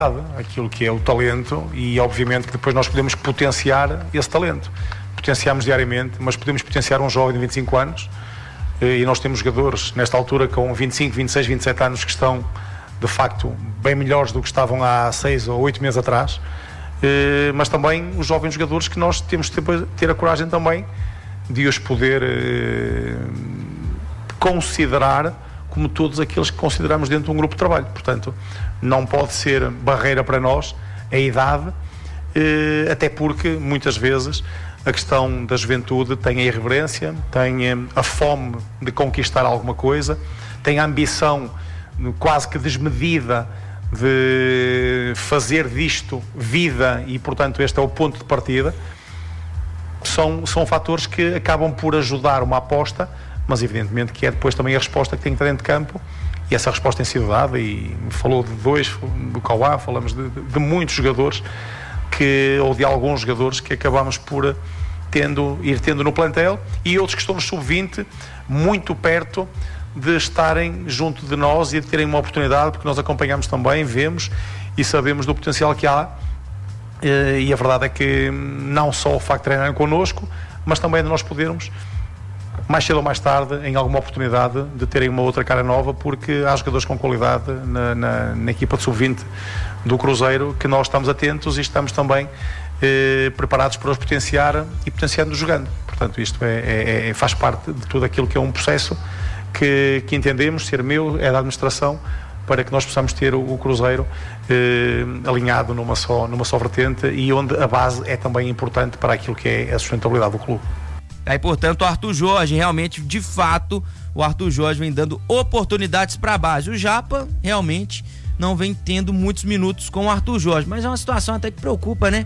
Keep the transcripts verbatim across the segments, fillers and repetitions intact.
aquilo que é o talento e obviamente que depois nós podemos potenciar esse talento. Potenciamos diariamente, mas podemos potenciar um jovem de vinte e cinco anos e nós temos jogadores nesta altura com vinte e cinco, vinte e seis, vinte e sete anos que estão de facto bem melhores do que estavam há seis ou oito meses atrás, mas também os jovens jogadores que nós temos que ter a coragem também de os poder considerar como todos aqueles que consideramos dentro de um grupo de trabalho. Portanto, não pode ser barreira para nós a idade, até porque muitas vezes a questão da juventude tem a irreverência, tem a fome de conquistar alguma coisa, tem a ambição quase que desmedida de fazer disto vida e, portanto, este é o ponto de partida. São, são fatores que acabam por ajudar uma aposta, mas evidentemente que é depois também a resposta que tem que estar dentro de campo, e essa resposta tem sido dada, e falou de dois, do Cauá, falamos de, de, de muitos jogadores, que, ou de alguns jogadores que acabamos por tendo, ir tendo no plantel, e outros que estão no sub vinte muito perto de estarem junto de nós e de terem uma oportunidade, porque nós acompanhamos também, vemos e sabemos do potencial que há, e a verdade é que não só o facto de treinarem connosco, mas também de nós podermos mais cedo ou mais tarde, em alguma oportunidade, de terem uma outra cara nova, porque há jogadores com qualidade na, na, na equipa de sub vinte do Cruzeiro, que nós estamos atentos e estamos também eh, preparados para os potenciar e potenciando jogando. Portanto, isto é, é, é, faz parte de tudo aquilo que é um processo que, que entendemos ser meu, é da administração, para que nós possamos ter o, o Cruzeiro eh, alinhado numa só, numa só vertente, e onde a base é também importante para aquilo que é a sustentabilidade do clube. Aí, portanto, o Arthur Jorge, realmente, de fato, o Arthur Jorge vem dando oportunidades para a base. O Japa, realmente, não vem tendo muitos minutos com o Arthur Jorge, mas é uma situação até que preocupa, né?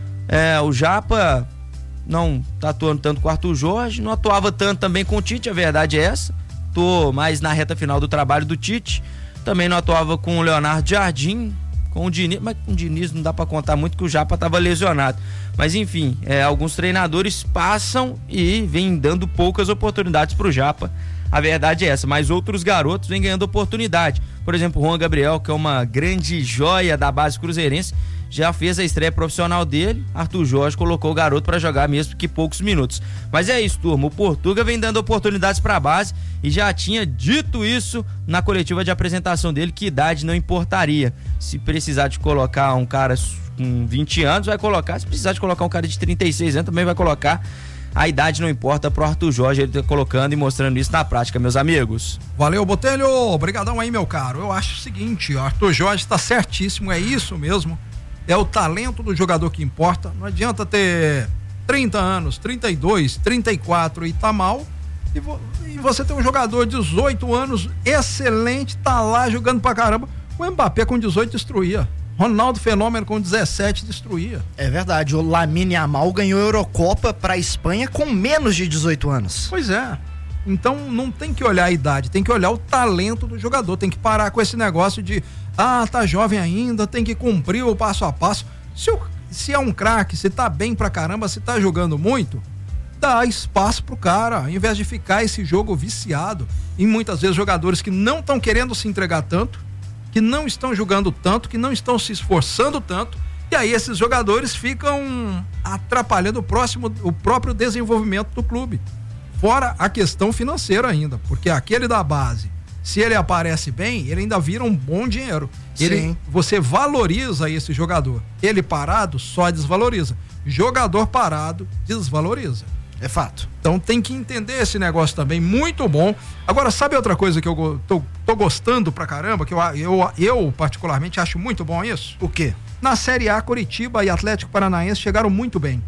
É, o Japa não tá atuando tanto com o Arthur Jorge, não atuava tanto também com o Tite, a verdade é essa. Tô mais na reta final do trabalho do Tite. Também não atuava com o Leonardo Jardim, com o Diniz, mas com o Diniz não dá para contar muito, que o Japa estava lesionado. Mas enfim, é, alguns treinadores passam e vêm dando poucas oportunidades pro Japa. A verdade é essa, mas outros garotos vêm ganhando oportunidade. Por exemplo, o Juan Gabriel, que é uma grande joia da base cruzeirense, já fez a estreia profissional dele. Arthur Jorge colocou o garoto para jogar mesmo que poucos minutos. Mas é isso, turma, o Portuga vem dando oportunidades para a base e já tinha dito isso na coletiva de apresentação dele, que idade não importaria. Se precisar de colocar um cara com vinte anos, vai colocar. Se precisar de colocar um cara de trinta e seis anos, também vai colocar. A idade não importa pro Arthur Jorge, ele tá colocando e mostrando isso na prática, meus amigos. Valeu, Botelho, obrigadão aí, meu caro. Eu acho o seguinte, o Arthur Jorge tá certíssimo, é isso mesmo. É o talento do jogador que importa. Não adianta ter trinta anos, trinta e dois, trinta e quatro e tá mal, e, vo, e você tem um jogador de dezoito anos excelente, tá lá jogando pra caramba. O Mbappé com dezoito destruía. Ronaldo Fenômeno com dezessete destruía. É verdade, o Lamine Yamal ganhou a Eurocopa pra Espanha com menos de dezoito anos. Pois é. Então não tem que olhar a idade, tem que olhar o talento do jogador, tem que parar com esse negócio de ah, tá jovem ainda, tem que cumprir o passo a passo. Se, o, se é um craque, se tá bem pra caramba, se tá jogando muito, dá espaço pro cara, ao invés de ficar esse jogo viciado em muitas vezes jogadores que não estão querendo se entregar tanto, que não estão jogando tanto, que não estão se esforçando tanto, e aí esses jogadores ficam atrapalhando o, próximo, o próprio desenvolvimento do clube. Fora a questão financeira ainda, porque aquele da base, se ele aparece bem, ele ainda vira um bom dinheiro. Ele, você valoriza esse jogador. Ele parado só desvaloriza. Jogador parado desvaloriza. É fato. Então tem que entender esse negócio também, muito bom. Agora, sabe outra coisa que eu tô, tô gostando pra caramba, que eu, eu, eu particularmente acho muito bom isso? O quê? Na Série A, Coritiba e Atlético Paranaense chegaram muito bem.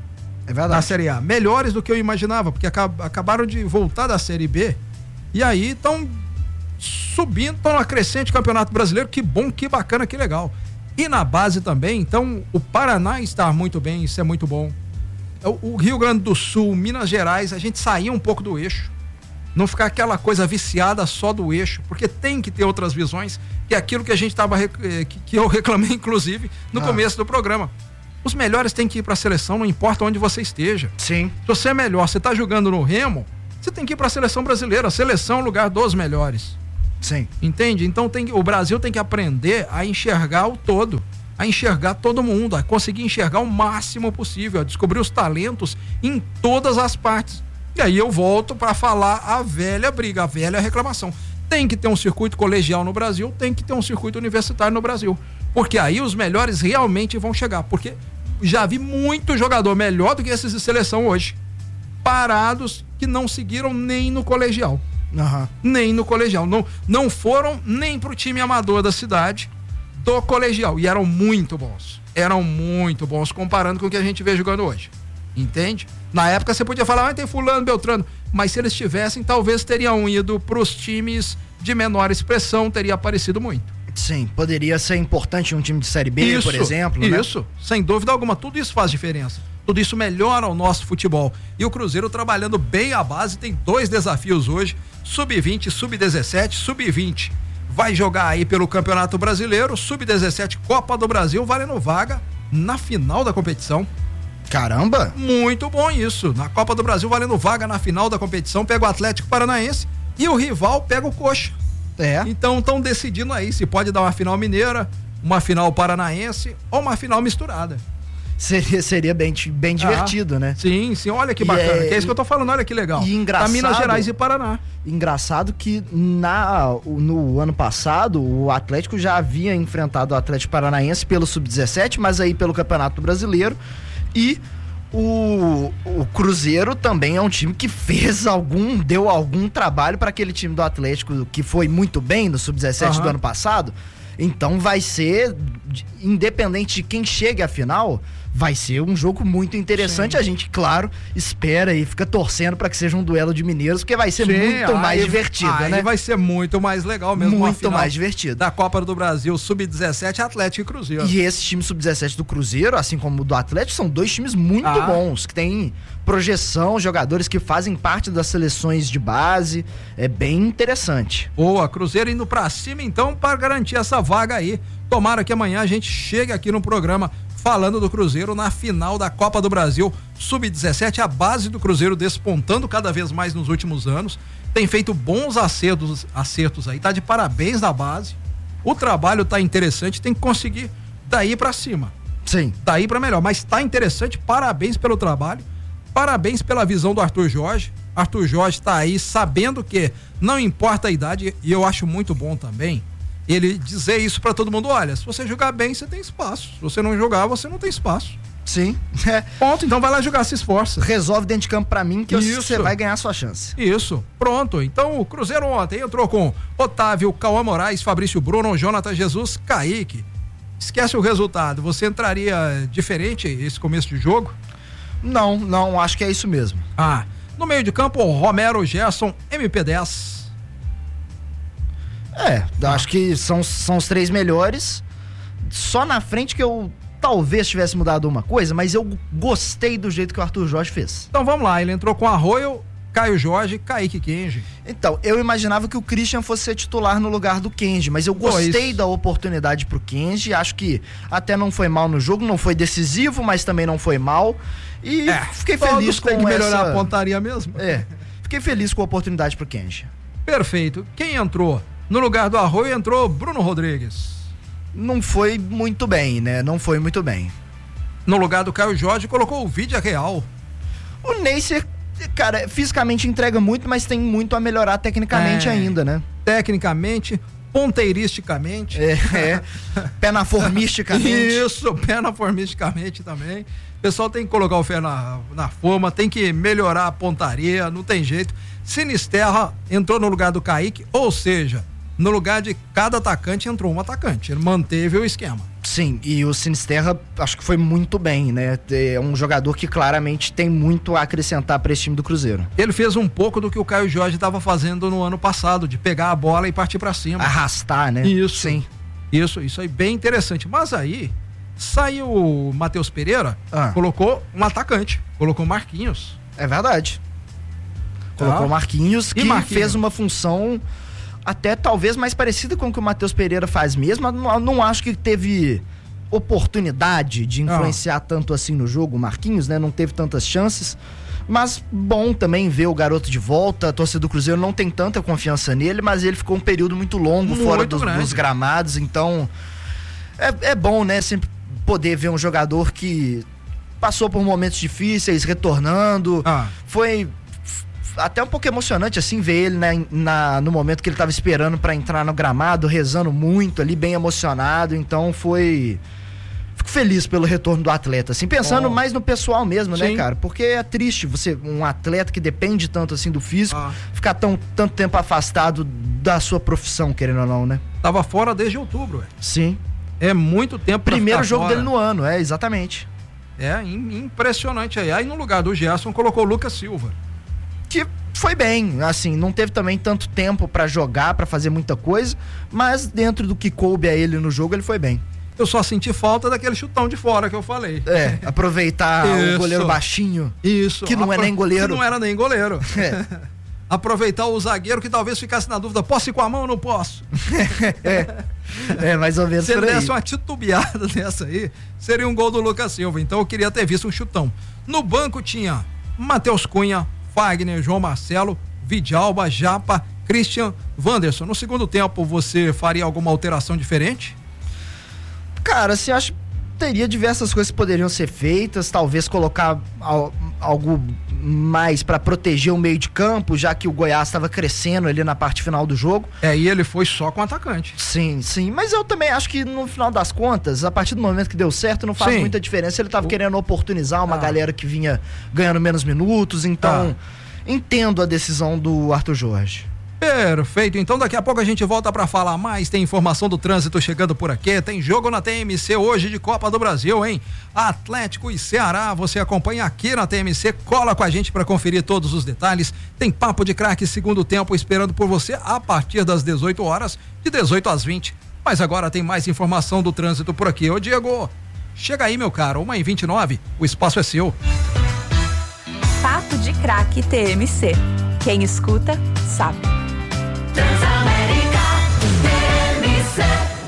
É verdade. Na Série A. Melhores do que eu imaginava, porque acab- acabaram de voltar da Série B e aí estão subindo, estão na crescente Campeonato Brasileiro. Que bom, que bacana, que legal. E na base também, então o Paraná está muito bem, isso é muito bom. O Rio Grande do Sul, Minas Gerais, a gente sair um pouco do eixo, não ficar aquela coisa viciada só do eixo, porque tem que ter outras visões, que é aquilo que a gente estava, que, que eu reclamei inclusive no ah. começo do programa. Os melhores têm que ir para a seleção, não importa onde você esteja. Sim. Se você é melhor, você está jogando no Remo, você tem que ir para a seleção brasileira. A seleção é o lugar dos melhores. Sim. Entende? Então tem que, o Brasil tem que aprender a enxergar o todo, a enxergar todo mundo, a conseguir enxergar o máximo possível, a descobrir os talentos em todas as partes. E aí eu volto para falar a velha briga, a velha reclamação. Tem que ter um circuito colegial no Brasil, tem que ter um circuito universitário no Brasil. Porque aí os melhores realmente vão chegar. Porque já vi muito jogador melhor do que esses de seleção hoje, parados, que não seguiram nem no colegial. Uhum. Nem no colegial. Não, não foram nem pro time amador da cidade do colegial. E eram muito bons. Eram muito bons comparando com o que a gente vê jogando hoje. Entende? Na época você podia falar, ah, tem fulano, beltrano. Mas se eles tivessem, talvez teriam ido pros times de menor expressão, teria aparecido muito. Sim, poderia ser importante um time de Série B, isso, por exemplo, né? Isso, sem dúvida alguma. Tudo isso faz diferença. Tudo isso melhora o nosso futebol. E o Cruzeiro trabalhando bem a base, tem dois desafios hoje, sub vinte, sub dezessete, sub vinte. Vai jogar aí pelo Campeonato Brasileiro, sub dezessete, Copa do Brasil, valendo vaga na final da competição. Caramba! Muito bom isso. Na Copa do Brasil, valendo vaga na final da competição, pega o Atlético Paranaense e o rival pega o Coxa. É. Então estão decidindo aí se pode dar uma final mineira, uma final paranaense ou uma final misturada. Seria, seria bem, bem divertido, ah, né? Sim, sim, olha que bacana, é, que é isso que eu tô falando, olha que legal. E engraçado, tá Minas Gerais e Paraná. Engraçado que na, no ano passado o Atlético já havia enfrentado o Atlético Paranaense pelo sub dezessete, mas aí pelo Campeonato Brasileiro, e o, o Cruzeiro também é um time que fez algum, deu algum trabalho para aquele time do Atlético que foi muito bem no sub dezessete uhum. do ano passado. Então vai ser, independente de quem chegue à final, vai ser um jogo muito interessante. Sim. A gente, claro, espera e fica torcendo para que seja um duelo de mineiros, porque vai ser Sim, muito aí, mais divertido, aí né? Vai ser muito mais legal mesmo. Muito mais divertido. Da Copa do Brasil sub dezessete, Atlético e Cruzeiro. E esse time sub dezessete do Cruzeiro, assim como o do Atlético, são dois times muito ah. bons, que tem projeção, jogadores que fazem parte das seleções de base. É bem interessante. Boa, Cruzeiro indo pra cima então para garantir essa vaga aí. Tomara que amanhã a gente chegue aqui no programa falando do Cruzeiro na final da Copa do Brasil sub dezessete, a base do Cruzeiro despontando cada vez mais nos últimos anos, tem feito bons acertos, acertos aí, tá de parabéns na base, o trabalho tá interessante, tem que conseguir daí pra cima. Sim. Daí pra melhor, mas tá interessante, parabéns pelo trabalho, parabéns pela visão do Arthur Jorge. Arthur Jorge tá aí sabendo que não importa a idade, e eu acho muito bom também ele dizer isso pra todo mundo, olha, se você jogar bem, você tem espaço, se você não jogar, você não tem espaço. Sim. Ponto, então vai lá jogar, se esforça. Resolve dentro de campo pra mim que isso. Você vai ganhar a sua chance. Isso, pronto. Então o Cruzeiro ontem entrou com Otávio, Cauã Moraes, Fabrício Bruno, Jonathan Jesus, Kaique. Esquece o resultado, você entraria diferente esse começo de jogo? Não, não, acho que é isso mesmo. Ah, no meio de campo, Romero, Gerson, M P dez. É, ah. acho que são, são os três melhores. Só na frente que eu talvez tivesse mudado uma coisa, mas eu gostei do jeito que o Arthur Jorge fez. Então vamos lá, ele entrou com Arroio, Caio Jorge, Kaique Kenji. Então, eu imaginava que o Christian fosse ser titular no lugar do Kenji, mas eu gostei pois. da oportunidade pro Kenji, acho que até não foi mal no jogo, não foi decisivo, mas também não foi mal. E é, fiquei feliz com tem que melhorar essa... a pontaria mesmo. É, fiquei feliz com a oportunidade pro Kenji. Perfeito. Quem entrou? No lugar do Arroio entrou Bruno Rodrigues. Não foi muito bem, né? Não foi muito bem. No lugar do Caio Jorge colocou o Vídea Real. O Neisser, cara, fisicamente entrega muito, mas tem muito a melhorar tecnicamente é, ainda, né? Tecnicamente, ponteiristicamente. É, é. Penaformisticamente. Isso, penaformisticamente também. O pessoal tem que colocar o pé na, na forma, tem que melhorar a pontaria, não tem jeito. Sinisterra entrou no lugar do Kaique, ou seja, no lugar de cada atacante entrou um atacante. Ele manteve o esquema. Sim, e o Sinisterra acho que foi muito bem, né? É um jogador que claramente tem muito a acrescentar para esse time do Cruzeiro. Ele fez um pouco do que o Caio Jorge estava fazendo no ano passado, de pegar a bola e partir para cima. Arrastar, né? Isso. Sim. Isso, isso aí bem interessante. Mas aí saiu o Matheus Pereira, ah. colocou um atacante, colocou Marquinhos. É verdade. Colocou o Marquinhos, que Marquinhos? fez uma função até talvez mais parecida com o que o Matheus Pereira faz mesmo. Não, não acho que teve oportunidade de influenciar ah. tanto assim no jogo, o Marquinhos, né? Não teve tantas chances, Mas bom também ver o garoto de volta. A torcida do Cruzeiro não tem tanta confiança nele, mas ele ficou um período muito longo muito fora dos, dos gramados, então é, é bom, né, sempre poder ver um jogador que passou por momentos difíceis, retornando. Ah. Foi até um pouco emocionante, assim, ver ele né, na, no momento que ele estava esperando para entrar no gramado, rezando muito ali, bem emocionado. Então foi... Fico feliz pelo retorno do atleta, assim, pensando oh. mais no pessoal mesmo, Sim. né, cara? Porque é triste você, um atleta que depende tanto, assim, do físico, ah. ficar tão, tanto tempo afastado da sua profissão, querendo ou não, né? Tava fora desde outubro, é. Sim. É muito tempo pra Primeiro jogo fora. dele no ano, é, exatamente. É, impressionante aí. Aí no lugar do Gerson colocou o Lucas Silva. Que foi bem, assim, não teve também tanto tempo pra jogar, pra fazer muita coisa, mas dentro do que coube a ele no jogo, ele foi bem. Eu só senti falta daquele chutão de fora que eu falei. É, aproveitar o goleiro baixinho. Isso. Que não Apro- é nem goleiro. Que não era nem goleiro. É. Aproveitar o zagueiro que talvez ficasse na dúvida, posso ir com a mão ou não posso? é. é, mais ou menos. Se ele desse uma titubeada dessa aí, seria um gol do Lucas Silva. Então eu queria ter visto um chutão. No banco tinha Matheus Cunha, Fagner, João Marcelo, Vidalba, Japa, Christian, Wanderson. No segundo tempo, você faria alguma alteração diferente? Cara, assim, acho que teria diversas coisas que poderiam ser feitas, talvez colocar al- algo mais para proteger o meio de campo, já que o Goiás estava crescendo ali na parte final do jogo. É, e ele foi só com atacante. Sim, sim, mas eu também acho que no final das contas, a partir do momento que deu certo, não faz sim. muita diferença. Ele estava o... querendo oportunizar uma ah. galera que vinha ganhando menos minutos, então ah. entendo a decisão do Arthur Jorge. Perfeito, então daqui a pouco a gente volta para falar mais, tem informação do trânsito chegando por aqui, tem jogo na T M C hoje de Copa do Brasil, hein? Atlético e Ceará, você acompanha aqui na T M C, cola com a gente para conferir todos os detalhes, tem papo de craque segundo tempo esperando por você a partir das dezoito horas, de dezoito às vinte, mas agora tem mais informação do trânsito por aqui. Ô Diego, chega aí meu caro, uma e vinte e nove, o espaço é seu. Papo de craque T M C, quem escuta sabe. Transamérica T M C.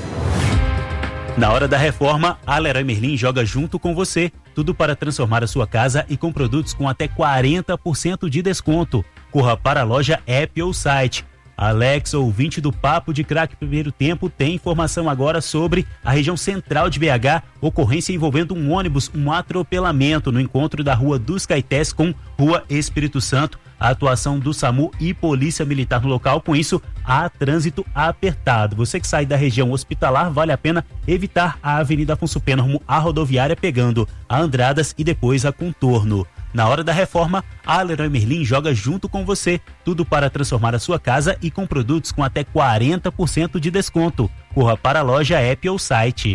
Na hora da reforma, a Leroy Merlin joga junto com você. Tudo para transformar a sua casa e com produtos com até quarenta por cento de desconto. Corra para a loja, app ou site. Alex, ouvinte do Papo de Craque Primeiro Tempo, tem informação agora sobre a região central de B H, ocorrência envolvendo um ônibus, um atropelamento no encontro da Rua dos Caetés com Rua Espírito Santo. A atuação do SAMU e Polícia Militar no local, com isso, há trânsito apertado. Você que sai da região hospitalar, vale a pena evitar a Avenida Afonso Pena rumo à rodoviária, pegando a Andradas e depois a Contorno. Na hora da reforma, a Leroy Merlin joga junto com você. Tudo para transformar a sua casa e com produtos com até quarenta por cento de desconto. Corra para a loja, app ou site.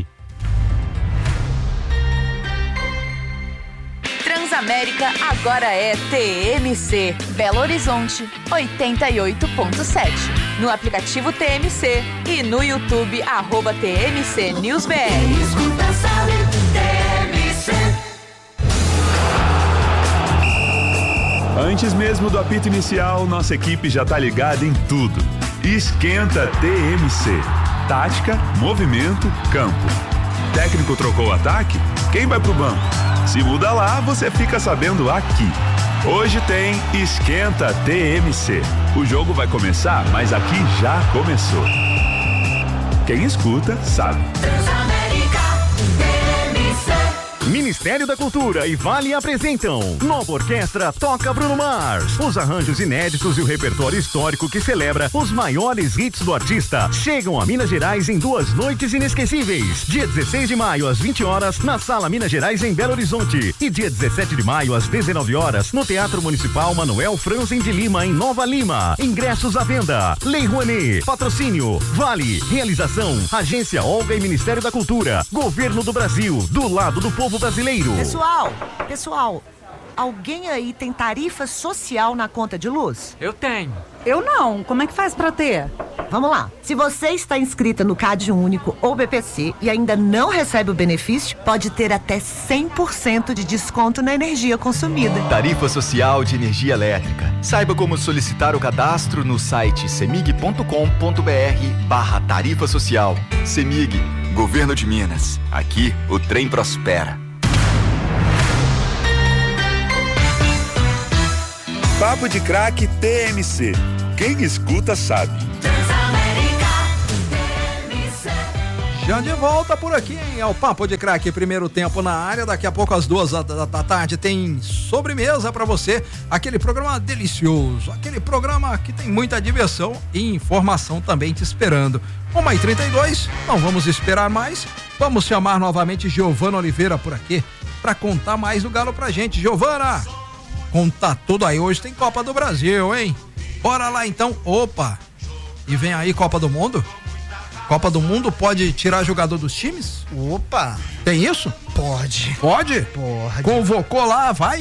Transamérica agora é T M C, Belo Horizonte, oitenta e oito ponto sete. No aplicativo T M C e no YouTube, arroba T M C News B R. Escuta, sabe, T M C. Antes mesmo do apito inicial, nossa equipe já tá ligada em tudo. Esquenta T M C. Tática, movimento, campo. Técnico trocou o ataque? Quem vai pro banco? Se muda lá, você fica sabendo aqui. Hoje tem Esquenta T M C. O jogo vai começar, mas aqui já começou. Quem escuta, sabe. Ministério da Cultura e Vale apresentam Nova Orquestra Toca Bruno Mars. Os arranjos inéditos e o repertório histórico que celebra os maiores hits do artista chegam a Minas Gerais em duas noites inesquecíveis. Dia dezesseis de maio às vinte horas na Sala Minas Gerais em Belo Horizonte e dia dezessete de maio às dezenove horas no Teatro Municipal Manuel Franzen de Lima em Nova Lima. Ingressos à venda. Lei Rouanet. Patrocínio Vale. Realização Agência Olga e Ministério da Cultura. Governo do Brasil. Do lado do povo brasileiro. Pessoal, pessoal, alguém aí tem tarifa social na conta de luz? Eu tenho. Eu não. Como é que faz pra ter? Vamos lá. Se você está inscrita no Cade Único ou B P C e ainda não recebe o benefício, pode ter até cem por cento de desconto na energia consumida. Tarifa social de energia elétrica. Saiba como solicitar o cadastro no site semig ponto com ponto br barra tarifa social. Semig, Governo de Minas. Aqui o trem prospera. Papo de Craque T M C. Quem escuta sabe. Já de volta por aqui, hein? É o Papo de Craque, primeiro tempo na área. Daqui a pouco, às duas da, da, da tarde, tem sobremesa pra você. Aquele programa delicioso, aquele programa que tem muita diversão e informação também te esperando. uma e trinta e dois, não vamos esperar mais. Vamos chamar novamente Giovana Oliveira por aqui pra contar mais do Galo pra gente. Giovana, conta tudo aí. Hoje tem Copa do Brasil, hein? Bora lá então. Opa! E vem aí Copa do Mundo? Copa do Mundo pode tirar jogador dos times? Opa! Tem isso? Pode. Pode? Pode. Convocou lá, vai?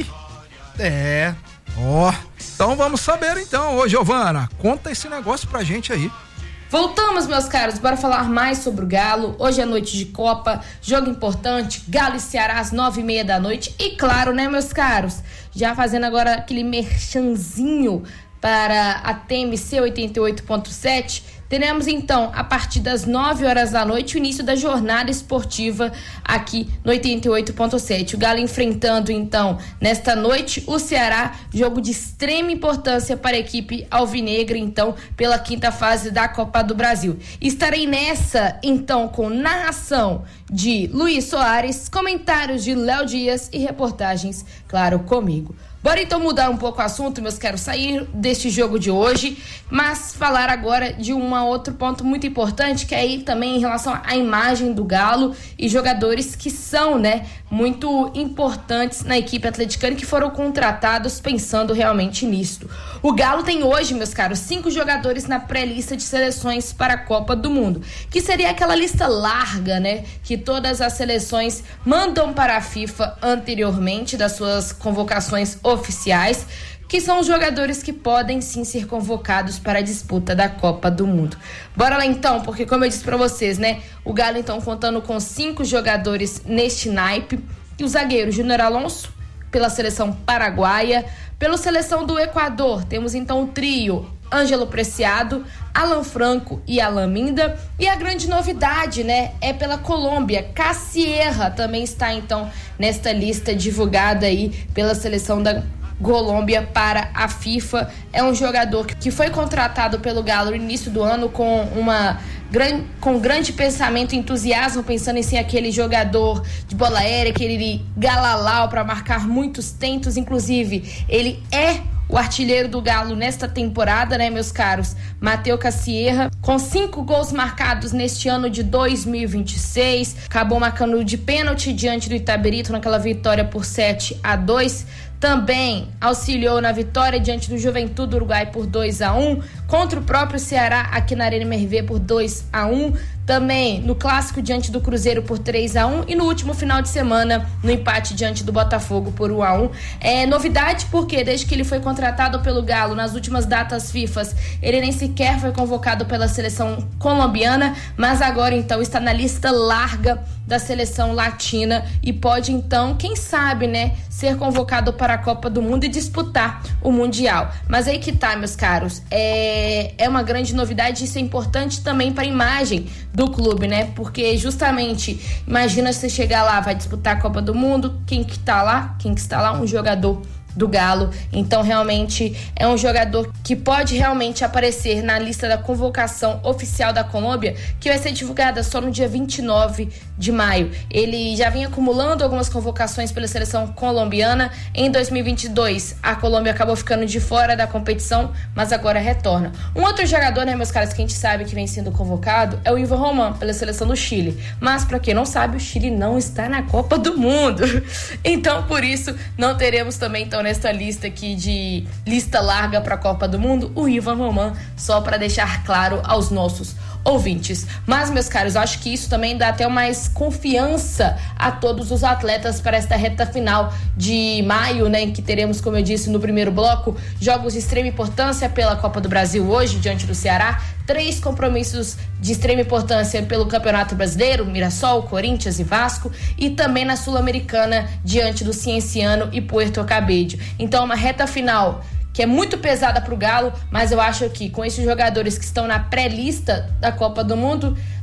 É. Ó, oh, então vamos saber então. Ô, Giovana, conta esse negócio pra gente aí. Voltamos, meus caros, bora falar mais sobre o Galo. Hoje é noite de Copa, jogo importante, Galo e Ceará às nove e meia da noite. E claro, né, meus caros, já fazendo agora aquele merchanzinho para a T M C oitenta e oito ponto sete, teremos então, a partir das nove horas da noite, o início da jornada esportiva aqui no oitenta e oito ponto sete. O Galo enfrentando então, nesta noite, o Ceará, jogo de extrema importância para a equipe alvinegra, então, pela quinta fase da Copa do Brasil. Estarei nessa, então, com narração de Luiz Soares, comentários de Léo Dias e reportagens, claro, comigo. Bora então mudar um pouco o assunto, meus quero sair deste jogo de hoje, mas falar agora de um outro ponto muito importante, que é aí também em relação à imagem do Galo e jogadores que são, né, muito importantes na equipe atleticana e que foram contratados pensando realmente nisto. O Galo tem hoje, meus caros, cinco jogadores na pré-lista de seleções para a Copa do Mundo, que seria aquela lista larga, né, que todas as seleções mandam para a FIFA anteriormente das suas convocações oficiais, que são os jogadores que podem sim ser convocados para a disputa da Copa do Mundo. Bora lá então, porque como eu disse para vocês, né, o Galo então contando com cinco jogadores neste naipe, e o zagueiro Júnior Alonso pela seleção paraguaia, pela seleção do Equador temos então o trio Ângelo Preciado, Alan Franco e Alan Minda, e a grande novidade, né, é pela Colômbia, Casierra também está então nesta lista divulgada aí pela seleção da Colômbia para a FIFA. É um jogador que foi contratado pelo Galo no início do ano com uma gran, com grande pensamento e entusiasmo, pensando em ser aquele jogador de bola aérea, aquele galalau para marcar muitos tentos. Inclusive, ele é o artilheiro do Galo nesta temporada, né, meus caros? Matheus Casierra, com cinco gols marcados neste ano de dois mil e vinte e seis, acabou marcando de pênalti diante do Itabirito naquela vitória por sete a dois. Também auxiliou na vitória diante do Juventude do Uruguai por dois a um, contra o próprio Ceará aqui na Arena M R V por dois a um, também no clássico diante do Cruzeiro por três a um e no último final de semana no empate diante do Botafogo por um a um. É novidade porque desde que ele foi contratado pelo Galo nas últimas datas FIFA, ele nem sequer foi convocado pela seleção colombiana, mas agora então está na lista larga da seleção latina e pode então, quem sabe, né, ser convocado para a Copa do Mundo e disputar o Mundial. Mas aí que tá, meus caros, é, é uma grande novidade, isso é importante também para a imagem do clube, né, porque justamente, imagina você chegar lá, vai disputar a Copa do Mundo, quem que tá lá? Quem que está lá? Um jogador do Galo. Então realmente é um jogador que pode realmente aparecer na lista da convocação oficial da Colômbia, que vai ser divulgada só no dia vinte e nove de maio. Ele já vem acumulando algumas convocações pela seleção colombiana. Em dois mil e vinte e dois a Colômbia acabou ficando de fora da competição, mas agora retorna. Um outro jogador, né, meus caras, que a gente sabe que vem sendo convocado é o Ivan Román pela seleção do Chile, mas para quem não sabe, o Chile não está na Copa do Mundo. Então por isso não teremos também então nesta lista aqui de lista larga para a Copa do Mundo, o Ivan Román, só para deixar claro aos nossos ouvintes. Mas, meus caros, eu acho que isso também dá até mais confiança a todos os atletas para esta reta final de maio, né, em que teremos, como eu disse no primeiro bloco, jogos de extrema importância pela Copa do Brasil hoje, diante do Ceará, três compromissos de extrema importância pelo Campeonato Brasileiro, Mirassol, Corinthians e Vasco, e também na Sul-Americana, diante do Cienciano e Puerto Cabello. Então, uma reta final que é muito pesada para o Galo, mas eu acho que com esses jogadores que estão na pré-lista da Copa do Mundo,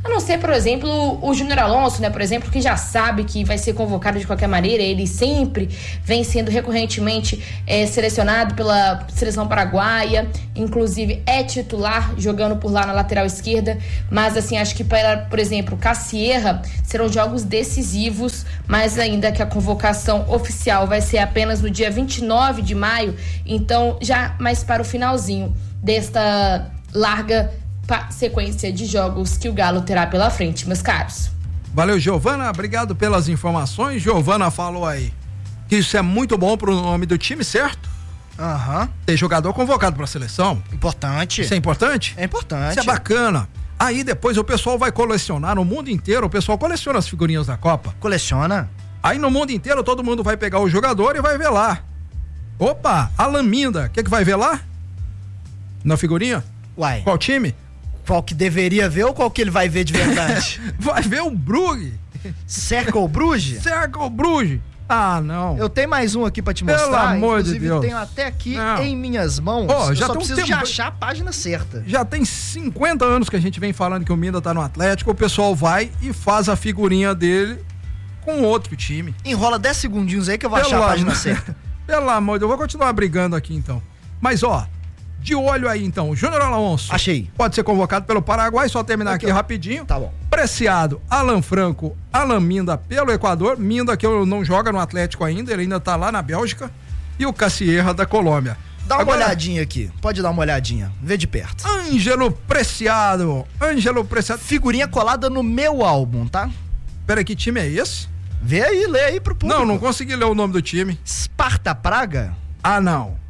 A não ser, por exemplo, o Júnior Alonso, né, por exemplo, que já sabe que vai ser convocado de qualquer maneira. Ele sempre vem sendo recorrentemente é, selecionado pela seleção paraguaia, inclusive é titular jogando por lá na lateral esquerda, mas assim, acho que para, por exemplo, Cassierra serão jogos decisivos, mas ainda que a convocação oficial vai ser apenas no dia vinte e nove de maio, então já mais para o finalzinho desta larga sequência de jogos que o Galo terá pela frente, meus caros. Valeu, Giovana, obrigado pelas informações. Giovana falou aí que isso é muito bom pro nome do time, certo? Aham. Uhum. Ter jogador convocado pra seleção. Importante. Isso é importante? É importante. Isso é bacana. Aí depois o pessoal vai colecionar no mundo inteiro, o pessoal coleciona as figurinhas da Copa. Coleciona. Aí no mundo inteiro todo mundo vai pegar o jogador e vai ver lá. Opa, Alan Minda, o que que vai ver lá? Na figurinha? Uai. Qual time? Qual que deveria ver ou qual que ele vai ver de verdade? Vai ver o Brugge. Cercle Bruges? Cercle Bruges. Ah, não. Eu tenho mais um aqui pra te mostrar. Pelo amor Inclusive, de Deus. tenho até aqui não. em minhas mãos. Oh, eu já só tem um preciso tempo... de achar a página certa. Já tem cinquenta anos que a gente vem falando que o Minda tá no Atlético. O pessoal vai e faz a figurinha dele com outro time. Enrola dez segundinhos aí que eu vou Pelo achar a página am... certa. Pelo amor de Deus, eu vou continuar brigando aqui então. Mas ó, de olho aí então, o Júnior Alonso. Achei. Pode ser convocado pelo Paraguai, só terminar aqui, aqui rapidinho. Tá bom. Preciado, Alan Franco, Alan Minda pelo Equador. Minda que eu não joga no Atlético ainda, ele ainda tá lá na Bélgica. E o Cassierra da Colômbia. Dá uma Agora, olhadinha aqui, pode dar uma olhadinha, vê de perto. Ângelo Preciado, Ângelo Preciado. Figurinha colada no meu álbum, tá? Pera, que time é esse? Vê aí, lê aí pro público. Não, não consegui ler o nome do time. Sparta Praga? Ah, não.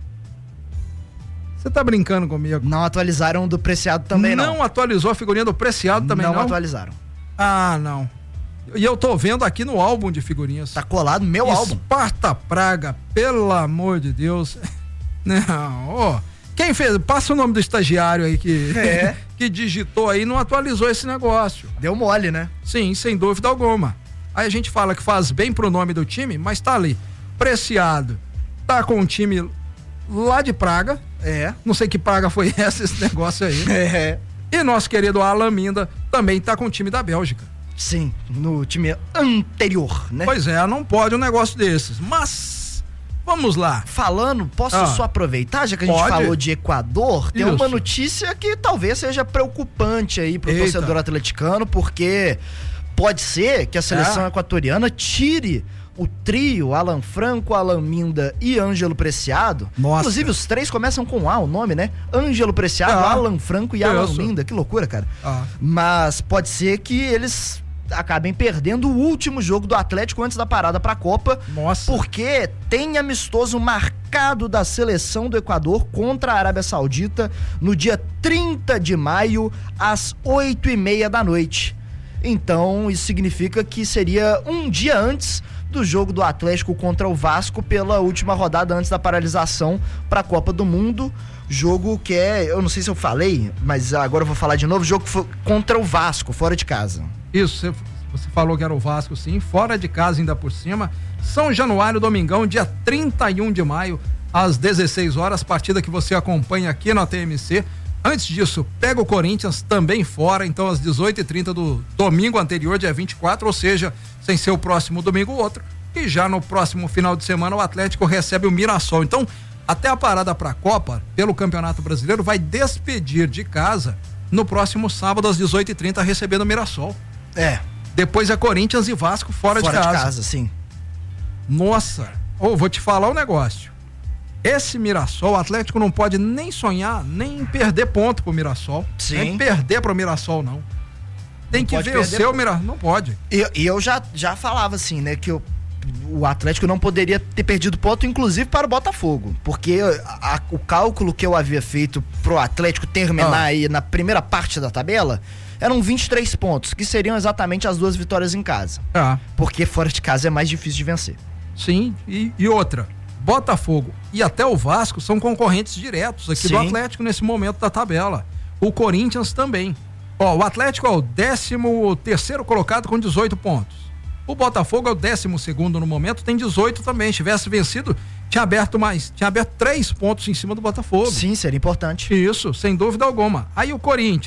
Você tá brincando comigo? Não atualizaram do Preciado também, não. Não atualizou a figurinha do Preciado também, não? Não atualizaram. Ah, não. E eu tô vendo aqui no álbum de figurinhas. Tá colado no meu álbum. Sparta Praga, pelo amor de Deus. Não, ó. Quem fez? Passa o nome do estagiário aí que, é. que digitou aí, não atualizou esse negócio. Deu mole, né? Sim, sem dúvida alguma. Aí a gente fala que faz bem pro nome do time, mas tá ali. Preciado. Tá com um time lá de Praga. É. Não sei que praga foi essa, esse negócio aí. É. E nosso querido Alan Minda também tá com o time da Bélgica. Sim, no time anterior, né? Pois é, não pode um negócio desses. Mas, vamos lá. Falando, posso ah. só aproveitar, já que a gente pode? falou de Equador, tem Isso. uma notícia que talvez seja preocupante aí pro Eita. torcedor atleticano, porque pode ser que a seleção é. equatoriana tire o trio Alan Franco, Alan Minda e Ângelo Preciado. Nossa. Inclusive os três começam com A, o nome, né? Ângelo Preciado, ah. Alan Franco e Alan Isso. Minda. Que loucura, cara. Ah. Mas pode ser que eles acabem perdendo o último jogo do Atlético antes da parada pra Copa. Nossa. Porque tem amistoso marcado da seleção do Equador contra a Arábia Saudita no dia trinta de maio, às oito e meia da noite. Então, isso significa que seria um dia antes do jogo do Atlético contra o Vasco pela última rodada antes da paralisação para a Copa do Mundo. Jogo que é, eu não sei se eu falei, mas agora eu vou falar de novo, jogo foi contra o Vasco, fora de casa. Isso, você, você falou que era o Vasco, sim, fora de casa ainda por cima. São Januário, domingão, dia trinta e um de maio, às dezesseis horas, partida que você acompanha aqui na T M C. Antes disso, pega o Corinthians também fora, então às dezoito e trinta do domingo anterior, dia vinte e quatro, ou seja, sem ser o próximo domingo o outro. E já no próximo final de semana o Atlético recebe o Mirassol. Então, até a parada para a Copa, pelo Campeonato Brasileiro, vai despedir de casa no próximo sábado às dezoito e trinta, recebendo o Mirassol. É. Depois é Corinthians e Vasco fora, fora de casa. Fora de casa, sim. Nossa, oh, vou te falar um negócio. Esse Mirassol, o Atlético não pode nem sonhar, nem perder ponto pro Mirassol. Sim. Nem perder pro Mirassol, não. Tem não que ver o seu Mirassol. Não pode. E eu, eu já, já falava assim, né, que eu, o Atlético não poderia ter perdido ponto, inclusive para o Botafogo. Porque a, a, o cálculo que eu havia feito pro Atlético terminar ah. aí na primeira parte da tabela eram vinte e três pontos, que seriam exatamente as duas vitórias em casa. Ah. Porque fora de casa é mais difícil de vencer. Sim, e, e outra. Botafogo e até o Vasco são concorrentes diretos aqui Sim. do Atlético nesse momento da tabela. O Corinthians também. Ó, o Atlético é o décimo terceiro colocado com dezoito pontos. O Botafogo é o décimo segundo no momento, tem dezoito também. Se tivesse vencido, tinha aberto mais, tinha aberto três pontos em cima do Botafogo. Sim, seria importante. Isso, sem dúvida alguma. Aí o Corinthians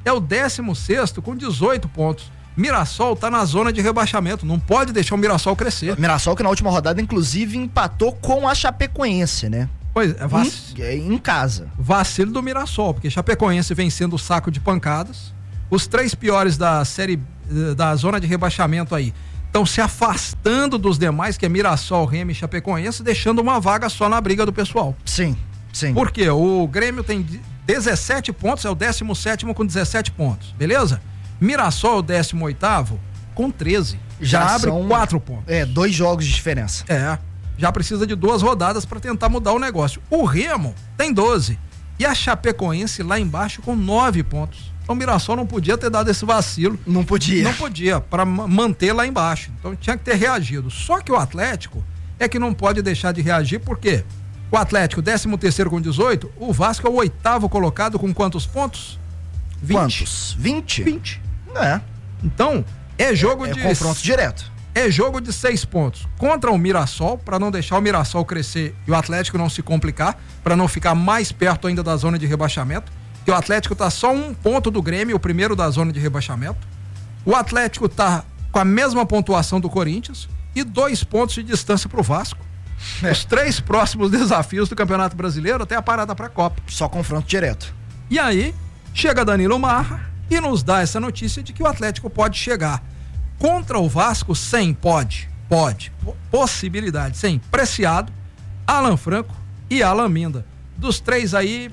é o décimo sexto com dezoito pontos. Mirassol tá na zona de rebaixamento, não pode deixar o Mirassol crescer. Mirassol que na última rodada, inclusive, empatou com a Chapecoense, né? Pois é, vac... em, em casa. Vacilo do Mirassol, porque Chapecoense vem sendo o saco de pancadas. Os três piores da série, da zona de rebaixamento aí, estão se afastando dos demais, que é Mirassol, Remo e Chapecoense, deixando uma vaga só na briga do pessoal. Sim, sim. Por quê? O Grêmio tem dezessete pontos, é o décimo sétimo com dezessete pontos, beleza? Mirassol, o décimo oitavo, com treze. Já, já abre são, quatro pontos. É, dois jogos de diferença. É, já precisa de duas rodadas para tentar mudar o negócio. O Remo tem doze. E a Chapecoense lá embaixo com nove pontos. Então o Mirassol não podia ter dado esse vacilo. Não podia. Não podia, para manter lá embaixo. Então tinha que ter reagido. Só que o Atlético é que não pode deixar de reagir, por quê? O Atlético, décimo terceiro com dezoito, o Vasco é o oitavo colocado com quantos pontos? vinte. Quantos? vinte? vinte. É. Então, é jogo é, é de... confronto direto. É jogo de seis pontos contra o Mirassol, para não deixar o Mirassol crescer e o Atlético não se complicar, para não ficar mais perto ainda da zona de rebaixamento, que o Atlético tá só um ponto do Grêmio, o primeiro da zona de rebaixamento. O Atlético tá com a mesma pontuação do Corinthians e dois pontos de distância pro Vasco. É. Os três próximos desafios do Campeonato Brasileiro até a parada pra Copa. Só confronto direto. E aí, chega Danilo Marra e nos dá essa notícia de que o Atlético pode chegar contra o Vasco sem, pode, pode, possibilidade, sem Preciado, Alan Franco e Alan Minda. Dos três aí,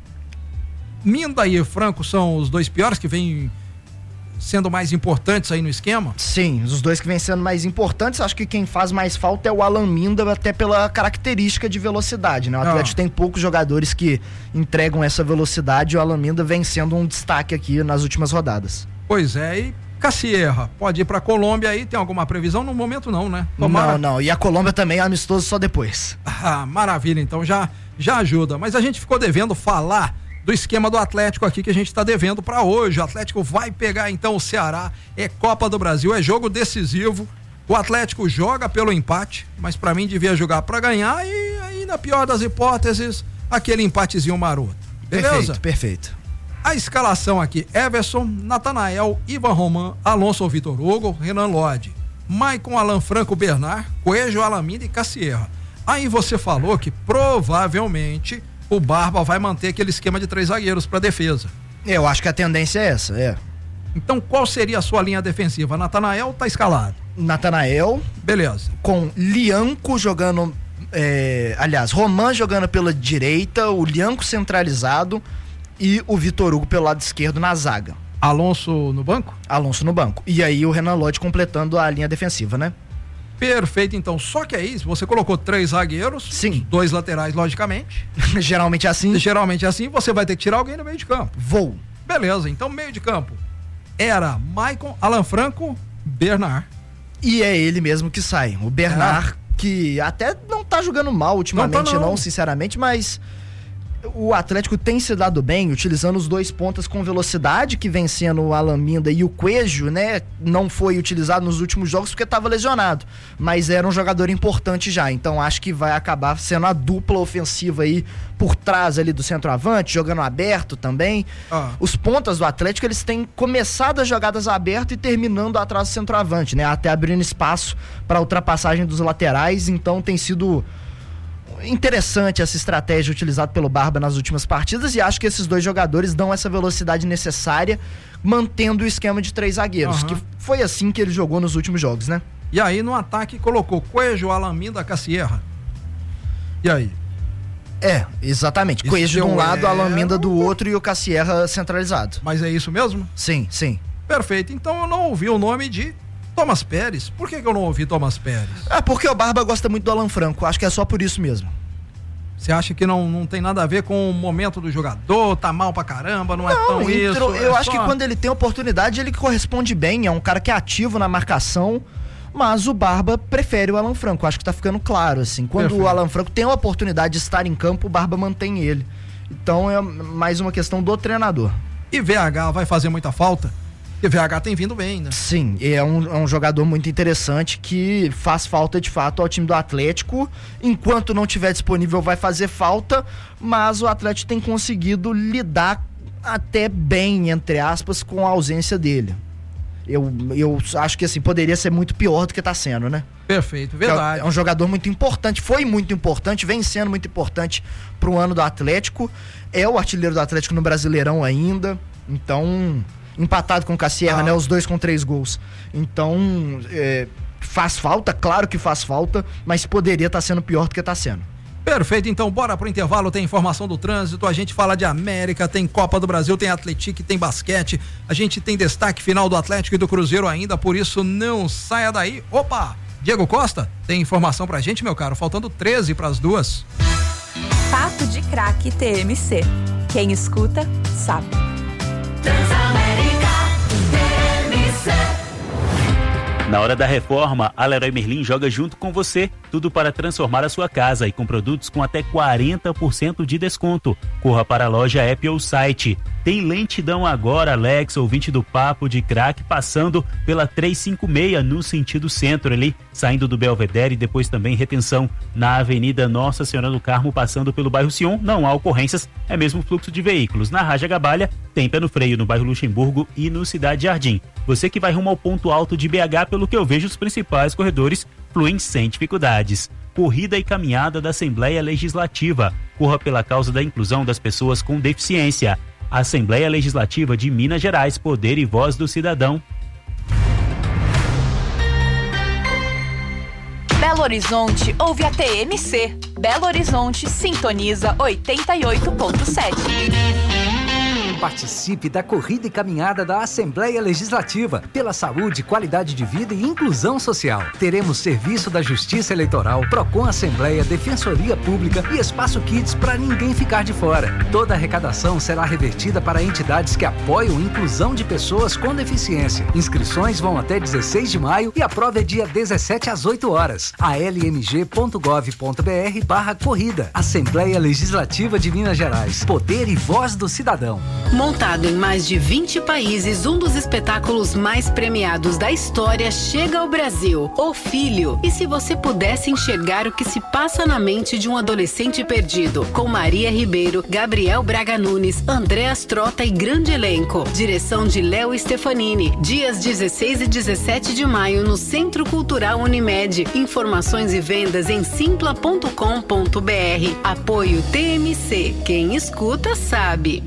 Minda e Franco são os dois piores que vêm sendo mais importantes aí no esquema? Sim, os dois que vêm sendo mais importantes. Acho que quem faz mais falta é o Alan Minda, até pela característica de velocidade, né? O Atlético ah. tem poucos jogadores que entregam essa velocidade e o Alan Minda vem sendo um destaque aqui nas últimas rodadas. Pois é, e Cassierra pode ir pra Colômbia aí, tem alguma previsão? No momento não, né? Tomara... Não, não, e a Colômbia também é amistoso só depois. Ah, maravilha, então já, já ajuda, mas a gente ficou devendo falar do esquema do Atlético aqui que a gente tá devendo pra hoje. O Atlético vai pegar então o Ceará, é Copa do Brasil, é jogo decisivo, o Atlético joga pelo empate, mas pra mim devia jogar pra ganhar e aí na pior das hipóteses, aquele empatezinho maroto, beleza? Perfeito, perfeito. A escalação aqui: Everson, Natanael, Ivan Roman, Alonso Vitor Hugo, Renan Lodge, Maicon, Alan Franco, Bernard, Coelho, Alamida e Cassierra. Aí você falou que provavelmente o Barba vai manter aquele esquema de três zagueiros para defesa. Eu acho que a tendência é essa, é. Então qual seria a sua linha defensiva? Natanael tá escalado. Natanael. Beleza. Com Lianco jogando, é, aliás, Roman jogando pela direita, o Lianco centralizado e o Vitor Hugo pelo lado esquerdo na zaga. Alonso no banco? Alonso no banco. E aí o Renan Lodge completando a linha defensiva, né? Perfeito, então. Só que aí, você colocou três zagueiros, sim, dois laterais, logicamente. Geralmente é assim. Geralmente é assim, você vai ter que tirar alguém do meio de campo. Vou. Beleza, então meio de campo era Maicon, Alan Franco, Bernard. E é ele mesmo que sai. O Bernard, é. que até não tá jogando mal ultimamente, não, tá não. não, sinceramente, mas o Atlético tem se dado bem, utilizando os dois pontas com velocidade, que vem sendo o Alan Minda e o Coelho, né? Não foi utilizado nos últimos jogos porque estava lesionado, mas era um jogador importante já, então acho que vai acabar sendo a dupla ofensiva aí por trás ali do centroavante, jogando aberto também. Ah. Os pontas do Atlético, eles têm começado as jogadas aberto e terminando atrás do centroavante, né? Até abrindo espaço para ultrapassagem dos laterais, então tem sido interessante essa estratégia utilizada pelo Barba nas últimas partidas, e acho que esses dois jogadores dão essa velocidade necessária, mantendo o esquema de três zagueiros, uhum. que foi assim que ele jogou nos últimos jogos, né? E aí no ataque colocou Coelho, Alaminda, Cassierra. E aí? É, exatamente. Coelho de um lado, é... Alaminda do outro e o Cassierra centralizado. Mas é isso mesmo? Sim, sim. Perfeito. Então eu não ouvi o nome de Thomas Pérez. Por que que eu não ouvi Thomas Pérez? Ah, porque o Barba gosta muito do Alan Franco. Acho que é só por isso mesmo. Você acha que não, não tem nada a ver com o momento do jogador, tá mal pra caramba, não, não é tão entrou, isso? Eu é acho só... que quando ele tem oportunidade, ele corresponde bem, é um cara que é ativo na marcação, mas o Barba prefere o Alan Franco. Acho que tá ficando claro, assim. Quando Perfeito. O Alan Franco tem a oportunidade de estar em campo, o Barba mantém ele. Então é mais uma questão do treinador. E V H vai fazer muita falta? E V H tem vindo bem, né? Sim, é um, é um jogador muito interessante que faz falta de fato ao time do Atlético. Enquanto não tiver disponível vai fazer falta, mas o Atlético tem conseguido lidar até bem, entre aspas, com a ausência dele. Eu, eu acho que assim, poderia ser muito pior do que tá sendo, né? Perfeito, verdade. É um jogador muito importante, foi muito importante, vem sendo muito importante pro ano do Atlético. É o artilheiro do Atlético no Brasileirão ainda. Então, empatado com o Cassierra, ah. né? Os dois com três gols. Então, é, faz falta, claro que faz falta, mas poderia estar tá sendo pior do que tá sendo. Perfeito, então bora pro intervalo, tem informação do trânsito, a gente fala de América, tem Copa do Brasil, tem Atlético, tem basquete, a gente tem destaque final do Atlético e do Cruzeiro ainda, por isso não saia daí. Opa, Diego Costa, tem informação pra gente, meu caro, faltando treze pras duas. Papo de Craque T M C, quem escuta sabe. Transamérica T M C. Na hora da reforma, a Leroy Merlin joga junto com você, tudo para transformar a sua casa e com produtos com até quarenta por cento de desconto. Corra para a loja, app ou site. Tem lentidão agora, Alex, ouvinte do Papo de Craque, passando pela trezentos e cinquenta e seis no sentido centro ali, saindo do Belvedere e depois também retenção na Avenida Nossa Senhora do Carmo, passando pelo bairro Sion. Não há ocorrências, é mesmo fluxo de veículos. Na Raja Gabalha, tem pé no freio no bairro Luxemburgo e no Cidade Jardim. Você que vai rumo ao ponto alto de B H, pelo que eu vejo, os principais corredores fluem sem dificuldades. Corrida e caminhada da Assembleia Legislativa. Corra pela causa da inclusão das pessoas com deficiência. Assembleia Legislativa de Minas Gerais, poder e voz do cidadão. Belo Horizonte ouve a T M C. Belo Horizonte sintoniza oitenta e oito ponto sete. Participe da corrida e caminhada da Assembleia Legislativa pela saúde, qualidade de vida e inclusão social. Teremos serviço da Justiça Eleitoral, Procon Assembleia, Defensoria Pública e Espaço Kids para ninguém ficar de fora. Toda a arrecadação será revertida para entidades que apoiam a inclusão de pessoas com deficiência. Inscrições vão até dezesseis de maio e a prova é dia dezessete às oito horas. a l m g ponto gov ponto b r barra corrida. Assembleia Legislativa de Minas Gerais. Poder e voz do cidadão. Montado em mais de vinte países, um dos espetáculos mais premiados da história chega ao Brasil, O Filho. E se você pudesse enxergar o que se passa na mente de um adolescente perdido, com Maria Ribeiro, Gabriel Braga Nunes, Andréas Trota e grande elenco. Direção de Léo Stefanini. Dias dezesseis e dezessete de maio no Centro Cultural Unimed. Informações e vendas em simpla ponto com ponto b r. Apoio T M C. Quem escuta sabe.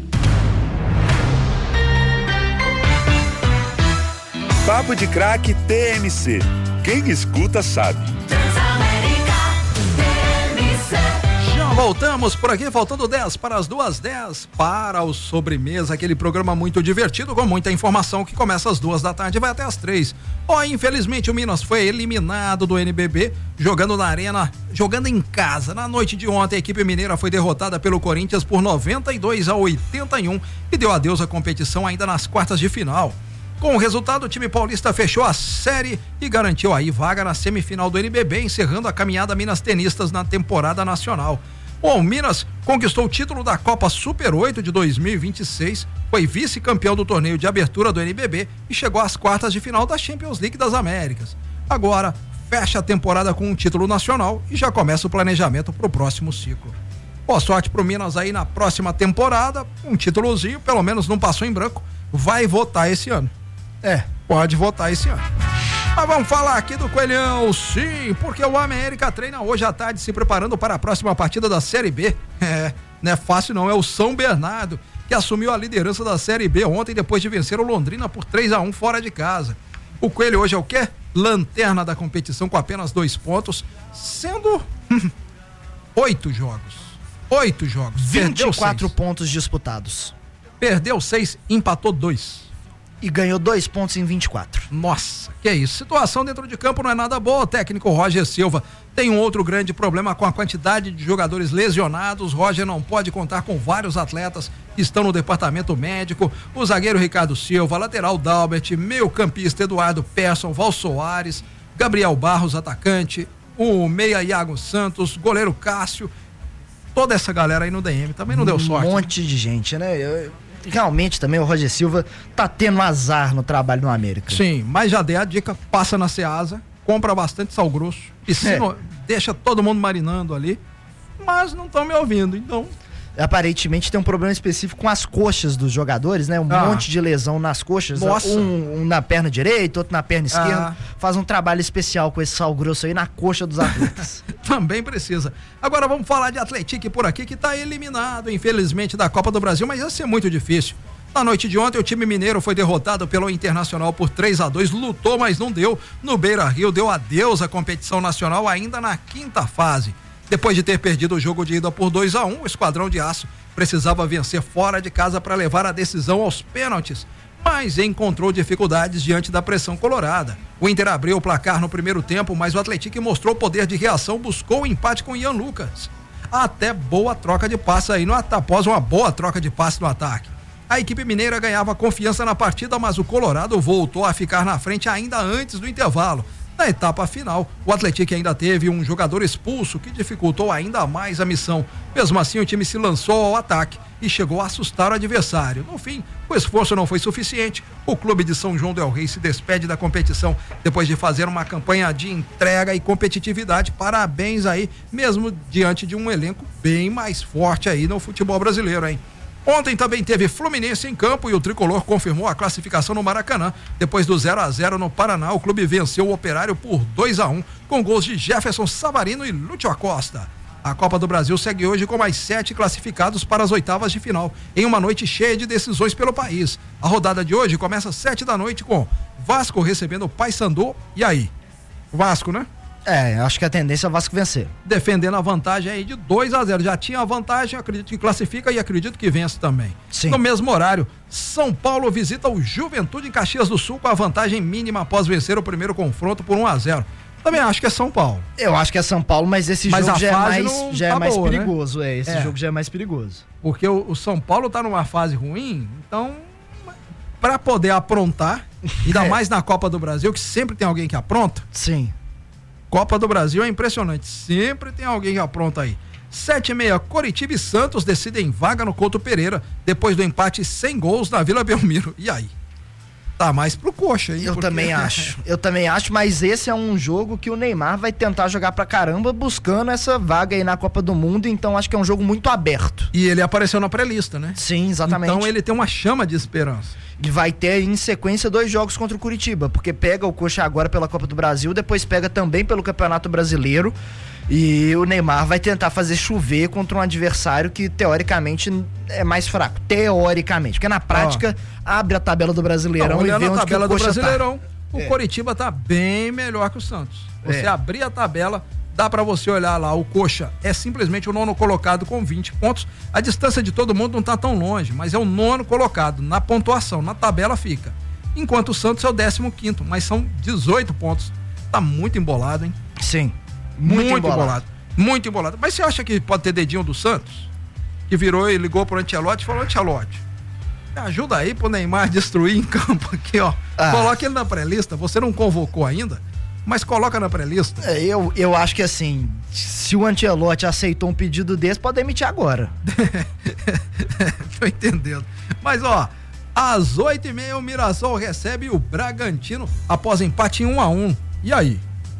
Papo de Craque T M C. Quem escuta sabe. Transamérica T M C. Já voltamos por aqui, faltando dez para as duas, dez para o Sobremesa, aquele programa muito divertido com muita informação que começa às duas da tarde e vai até às três. Ó, oh, infelizmente o Minas foi eliminado do N B B, jogando na arena, jogando em casa. Na noite de ontem, a equipe mineira foi derrotada pelo Corinthians por noventa e dois a oitenta e um e deu adeus à competição ainda nas quartas de final. Com o resultado, o time paulista fechou a série e garantiu aí vaga na semifinal do N B B, encerrando a caminhada Minas Tenistas na temporada nacional. Bom, o Minas conquistou o título da Copa Super oito de dois mil e vinte e seis, foi vice-campeão do torneio de abertura do N B B e chegou às quartas de final da Champions League das Américas. Agora, fecha a temporada com um título nacional e já começa o planejamento para o próximo ciclo. Boa sorte pro Minas aí na próxima temporada, um títulozinho, pelo menos não passou em branco, vai votar esse ano. É, pode votar esse ano. Mas vamos falar aqui do Coelhão, sim, porque o América treina hoje à tarde se preparando para a próxima partida da Série B. É, não é fácil não, é o São Bernardo, que assumiu a liderança da Série B ontem depois de vencer o Londrina por três a um fora de casa. O Coelho hoje é o quê? Lanterna da competição com apenas dois pontos, sendo oito jogos. Oito jogos. vinte e quatro pontos disputados. Perdeu seis, empatou dois. E ganhou dois pontos em vinte e quatro. Nossa, que isso. Situação dentro de campo não é nada boa. O técnico Roger Silva tem um outro grande problema com a quantidade de jogadores lesionados. Roger não pode contar com vários atletas que estão no departamento médico. O zagueiro Ricardo Silva, lateral Dalbert, meio campista Eduardo Persson, Val Soares, Gabriel Barros, atacante, o meia Iago Santos, goleiro Cássio. Toda essa galera aí no D M também não deu sorte. Um monte de gente, né? Eu... Realmente também o Roger Silva tá tendo azar no trabalho no América. Sim, mas já dei a dica, passa na Ceasa, compra bastante sal grosso, e se É. não, deixa todo mundo marinando ali, mas não estão me ouvindo, então aparentemente tem um problema específico com as coxas dos jogadores, né? Um Ah. monte de lesão nas coxas. Nossa. Um, um na perna direita, outro na perna esquerda. Ah. Faz um trabalho especial com esse sal grosso aí na coxa dos atletas. Também precisa. Agora vamos falar de Atlético por aqui, que tá eliminado, infelizmente, da Copa do Brasil, mas ia ser muito difícil. Na noite de ontem, o time mineiro foi derrotado pelo Internacional por três a dois, lutou, mas não deu. No Beira-Rio, deu adeus à competição nacional ainda na quinta fase. Depois de ter perdido o jogo de ida por dois a um, o Esquadrão de Aço precisava vencer fora de casa para levar a decisão aos pênaltis, mas encontrou dificuldades diante da pressão colorada. O Inter abriu o placar no primeiro tempo, mas o Atlético mostrou poder de reação, buscou o empate com Ian Lucas. Até boa troca de passe aí no ataque, após uma boa troca de passe no ataque. A equipe mineira ganhava confiança na partida, mas o Colorado voltou a ficar na frente ainda antes do intervalo. Na etapa final, o Atlético ainda teve um jogador expulso que dificultou ainda mais a missão. Mesmo assim, o time se lançou ao ataque e chegou a assustar o adversário. No fim, o esforço não foi suficiente. O clube de São João del Rei se despede da competição depois de fazer uma campanha de entrega e competitividade. Parabéns aí, mesmo diante de um elenco bem mais forte aí no futebol brasileiro, hein? Ontem também teve Fluminense em campo e o tricolor confirmou a classificação no Maracanã. Depois do zero a zero no Paraná, o clube venceu o Operário por dois a um, com gols de Jefferson Savarino e Lúcio Acosta. A Copa do Brasil segue hoje com mais sete classificados para as oitavas de final, em uma noite cheia de decisões pelo país. A rodada de hoje começa às sete da noite com Vasco recebendo o Paysandu. E aí? Vasco, né? É, acho que a tendência é o Vasco vencer. Defendendo a vantagem aí de dois a zero. Já tinha a vantagem, acredito que classifica e acredito que vence também. Sim. No mesmo horário, São Paulo visita o Juventude em Caxias do Sul com a vantagem mínima após vencer o primeiro confronto por um a zero. Também acho que é São Paulo. Eu acho que é São Paulo, mas esse Mas jogo a já é fase mais, não já é tá mais boa, né? perigoso. É, esse É. jogo já é mais perigoso. Porque o, o São Paulo tá numa fase ruim, então, para poder aprontar, ainda É. mais na Copa do Brasil, que sempre tem alguém que apronta. Sim. Copa do Brasil é impressionante, sempre tem alguém que apronta aí. Sete e meia, Coritiba e Santos decidem vaga no Couto Pereira, depois do empate sem gols na Vila Belmiro. E aí? Tá mais pro coxa, hein? Eu Porque- também acho. Eu também acho, mas esse é um jogo que o Neymar vai tentar jogar pra caramba buscando essa vaga aí na Copa do Mundo, então acho que é um jogo muito aberto. E ele apareceu na pré-lista, né? Sim, exatamente. Então ele tem uma chama de esperança. E vai ter em sequência dois jogos contra o Curitiba, porque pega o Coxa agora pela Copa do Brasil, depois pega também pelo Campeonato Brasileiro. E o Neymar vai tentar fazer chover contra um adversário que teoricamente é mais fraco. Teoricamente, porque na prática abre a tabela do Brasileirão Não, e vê olhando onde a tabela que o do Coxa Brasileirão, tá. o É. Coritiba tá bem melhor que o Santos. Você É. abrir a tabela, dá pra você olhar lá, o Coxa é simplesmente o nono colocado com vinte pontos. A distância de todo mundo não tá tão longe, mas é o nono colocado na pontuação, na tabela fica. Enquanto o Santos é o décimo quinto, mas são dezoito pontos. Tá muito embolado, hein? Sim. Muito, Muito embolado. embolado. Muito embolado. Mas você acha que pode ter dedinho do Santos? Que virou e ligou pro Ancelotti e falou: Ancelotti, me ajuda aí pro Neymar destruir em campo aqui, ó. Ah. Coloca ele na pré-lista. Você não convocou ainda, mas coloca na pré-lista. É, eu, eu acho que assim, se o Ancelotti aceitou um pedido desse, pode demitir agora. Tô entendendo. Mas, ó, às oito e meia o Mirassol recebe o Bragantino após empate em um a um. E aí?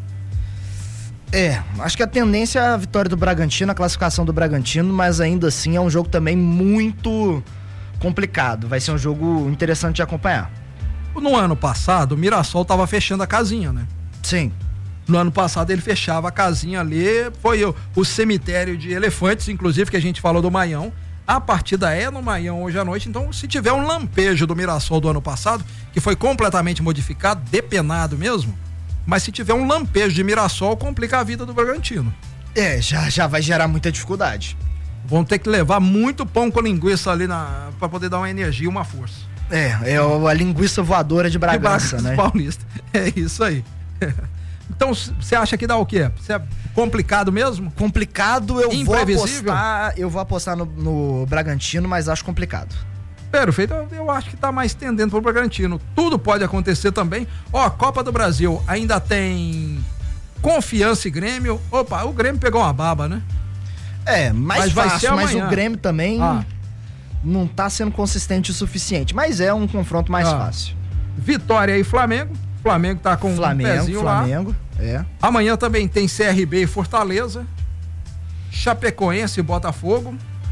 É, acho que a tendência é a vitória do Bragantino, a classificação do Bragantino, mas ainda assim é um jogo também muito complicado. Vai ser um jogo interessante de acompanhar. No ano passado, o Mirassol tava fechando a casinha, né? Sim. No ano passado ele fechava a casinha ali, foi o, o cemitério de elefantes, inclusive, que a gente falou do Maião. A partida é no Maião hoje à noite, então se tiver um lampejo do Mirassol do ano passado, que foi completamente modificado, depenado mesmo, mas se tiver um lampejo de Mirassol, complica a vida do Bragantino. É, já, já vai gerar muita dificuldade. Vão ter que levar muito pão com linguiça ali na, pra poder dar uma energia e uma força. É, é o- a linguiça voadora de Bragança, De né? Paulista. É isso aí. Então, você acha que dá o quê? Cê é complicado mesmo? Complicado, eu vou Imprevisível? apostar, eu vou apostar no, no Bragantino, mas acho complicado. Perfeito, eu, eu acho que tá mais tendendo pro Bragantino. Tudo pode acontecer também. Ó, Copa do Brasil ainda tem Confiança e Grêmio. Opa, o Grêmio pegou uma baba, né? É, mais Mas vai fácil, ser mas amanhã. o Grêmio também Ah. não tá sendo consistente o suficiente, mas é um confronto mais Ah. fácil. Vitória e Flamengo. Flamengo tá com Flamengo, um pezinho lá. Flamengo, é. Amanhã também tem C R B e Fortaleza, Chapecoense e Botafogo,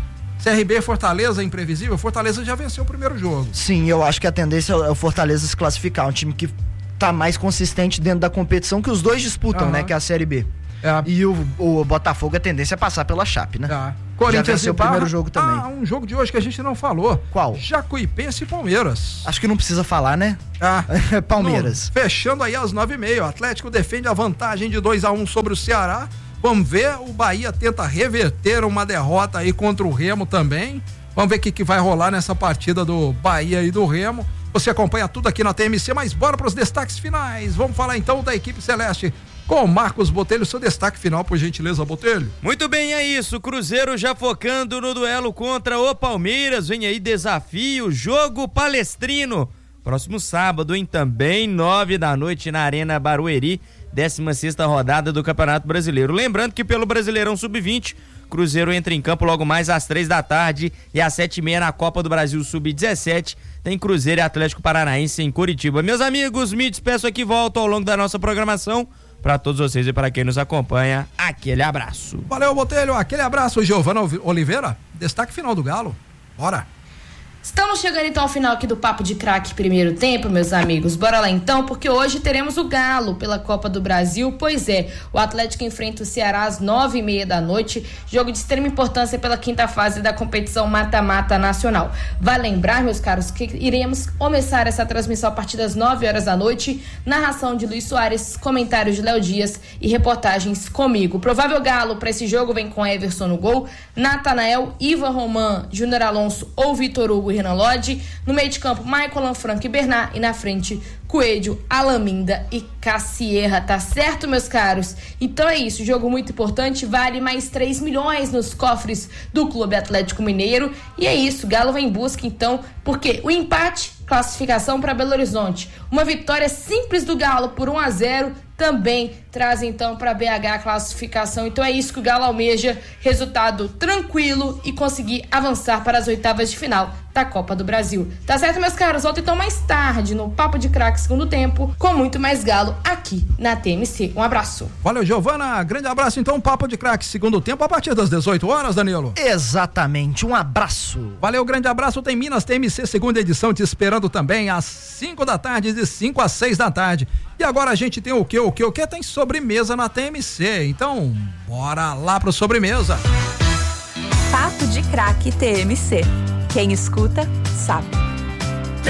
C R B Fortaleza imprevisível, Fortaleza já venceu o primeiro jogo. Sim, eu acho que a tendência é o Fortaleza se classificar, um time que tá mais consistente dentro da competição que os dois disputam, uhum. né, que é a Série B. É. E o, o Botafogo, a tendência é passar pela Chape, né? É. Corinthians já venceu o primeiro jogo também. Ah, um jogo de hoje que a gente não falou. Qual? Jacuipense e Palmeiras. Acho que não precisa falar, né? Ah, Palmeiras. Não, fechando aí às nove e meia, o Atlético defende a vantagem de dois a um sobre o Ceará. Vamos ver, o Bahia tenta reverter uma derrota aí contra o Remo também. Vamos ver o que, que vai rolar nessa partida do Bahia e do Remo. Você acompanha tudo aqui na T M C, mas bora para os destaques finais. Vamos falar então da equipe celeste com o Marcos Botelho. Seu destaque final, por gentileza, Botelho. Muito bem, é isso. Cruzeiro já focando no duelo contra o Palmeiras. Vem aí desafio, jogo palestrino. Próximo sábado, hein? Também nove da noite na Arena Barueri, décima sexta rodada do Campeonato Brasileiro. Lembrando que pelo Brasileirão sub vinte, Cruzeiro entra em campo logo mais às três da tarde e às sete e meia na Copa do Brasil sub dezessete. Tem Cruzeiro e Atlético Paranaense em Curitiba. Meus amigos, me despeço aqui, volto ao longo da nossa programação. Para todos vocês e para quem nos acompanha, aquele abraço. Valeu, Botelho, aquele abraço. Giovana Oliveira, destaque final do Galo. Bora. Estamos chegando então ao final aqui do Papo de Craque primeiro tempo, meus amigos. Bora lá então, porque hoje teremos o Galo pela Copa do Brasil. Pois é, o Atlético enfrenta o Ceará às nove e meia da noite. Jogo de extrema importância pela quinta fase da competição mata-mata nacional. Vale lembrar, meus caros, que iremos começar essa transmissão a partir das nove horas da noite. Narração de Luiz Soares, comentários de Léo Dias e reportagens comigo. O provável Galo para esse jogo vem com Everson no gol, Natanael, Ivan Roman, Júnior Alonso ou Vitor Hugo e Renan Lodge. No meio de campo, Michael Lanfranco e Bernard. E na frente, Coelho, Alaminda e Cassierra. Tá certo, meus caros? Então é isso, jogo muito importante, vale mais três milhões nos cofres do Clube Atlético Mineiro. E é isso, Galo vai em busca então, porque o empate, classificação para Belo Horizonte. Uma vitória simples do Galo por um a zero também traz então para B H a classificação. Então é isso que o Galo almeja, resultado tranquilo e conseguir avançar para as oitavas de final da Copa do Brasil. Tá certo, meus caros? Volto então mais tarde no Papo de Craque segundo tempo com muito mais Galo aqui na T M C. Um abraço. Valeu, Giovana. Grande abraço então, Papo de Craque segundo tempo a partir das dezoito horas, Danilo. Exatamente, um abraço. Valeu, grande abraço. Tem Minas T M C segunda edição te esperando também às cinco da tarde, de cinco às seis da tarde. E agora a gente tem o que? O que? O que? Tem sobremesa na T M C. Então, bora lá pro sobremesa. Papo de Craque T M C. Quem escuta, sabe.